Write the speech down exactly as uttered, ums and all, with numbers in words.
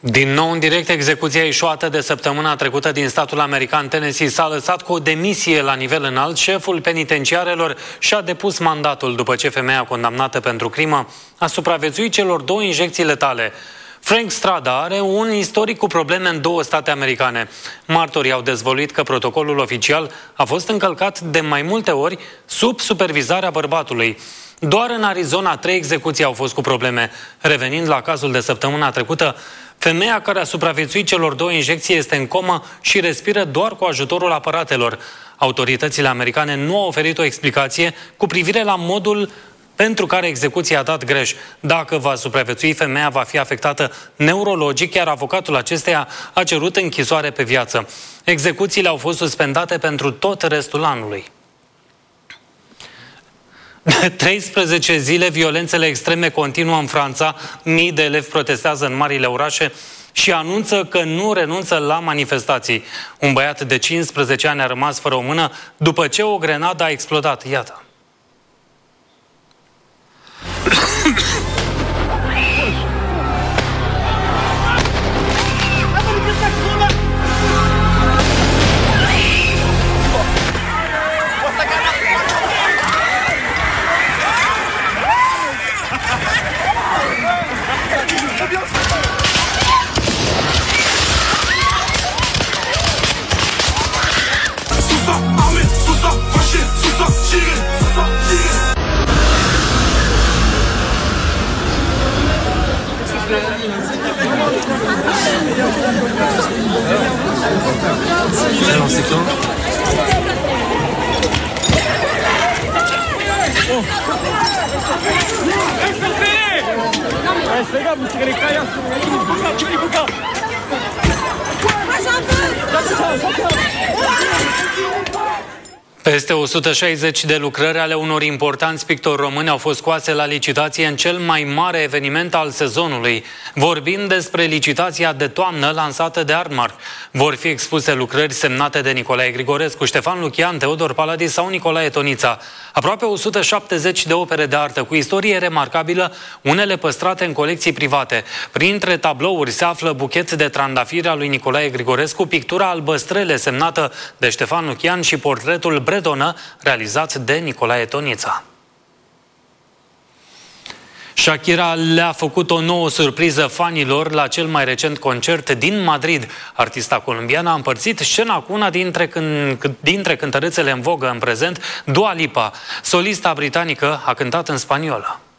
Din nou în direct, execuția ieșuată de săptămâna trecută din statul american Tennessee s-a lăsat cu o demisie la nivel înalt. Șeful penitenciarelor și-a depus mandatul după ce femeia condamnată pentru crimă a supraviețuit celor două injecții letale. Frank Strada are un istoric cu probleme în două state americane. Martorii au dezvăluit că protocolul oficial a fost încălcat de mai multe ori sub supervizarea bărbatului. Doar în Arizona trei execuții au fost cu probleme. Revenind la cazul de săptămâna trecută, femeia care a supraviețuit celor două injecții este în comă și respiră doar cu ajutorul aparatelor. Autoritățile americane nu au oferit o explicație cu privire la modul pentru care execuția a dat greș. Dacă va supraviețui, femeia va fi afectată neurologic, iar avocatul acesteia a cerut închisoare pe viață. Execuțiile au fost suspendate pentru tot restul anului. De treisprezece zile, violențele extreme continuă în Franța. Mii de elevi protestează în marile orașe și anunță că nu renunță la manifestații. Un băiat de cincisprezece ani a rămas fără o mână după ce o grenadă a explodat. Iată. Peste o sută șaizeci de lucrări ale unor importanți pictori români au fost scoase la licitație în cel mai mare eveniment al sezonului. Vorbim despre licitația de toamnă lansată de Artmark. Vor fi expuse lucrări semnate de Nicolae Grigorescu, Ștefan Lucian, Teodor Paladis sau Nicolae Tonița. Aproape o sută șaptezeci de opere de artă cu istorie remarcabilă, unele păstrate în colecții private. Printre tablouri se află buchet de trandafiri al lui Nicolae Grigorescu, pictura Albăstrele semnată de Ștefan Lucian și portretul Bredonă realizat de Nicolae Tonița. Shakira le-a făcut o nouă surpriză fanilor la cel mai recent concert din Madrid. Artista colombiană a împărțit scena cu una dintre, cânt, dintre cântărețele în vogă în prezent, Dua Lipa. Solista britanică a cântat în spaniolă.